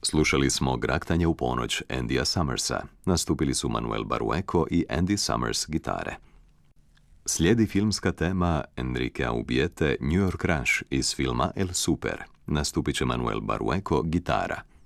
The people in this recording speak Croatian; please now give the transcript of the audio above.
Slušali smo Graktanje u ponoć Andyja Summersa. Nastupili su Manuel Barueco i Andy Summers gitare. Slijedi filmska tema Enriquea Ubiete New York Rush iz filma El Super. Nastupit će Manuel Barueco gitara.